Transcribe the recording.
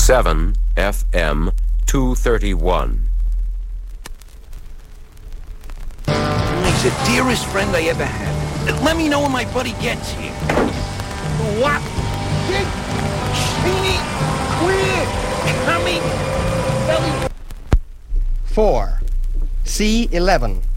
7 FM 231. He's the dearest friend I ever had. Let me know when my buddy gets here. What? Big, Sweeney, we're coming. 4. C11.